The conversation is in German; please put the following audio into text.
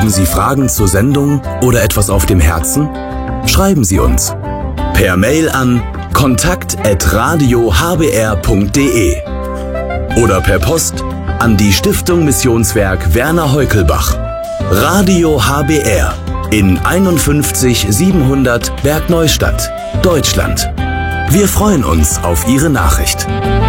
Haben Sie Fragen zur Sendung oder etwas auf dem Herzen? Schreiben Sie uns per Mail an kontakt@radiohbr.de oder per Post an die Stiftung Missionswerk Werner Heukelbach, Radio HBR in 51 700 Bergneustadt, Deutschland. Wir freuen uns auf Ihre Nachricht.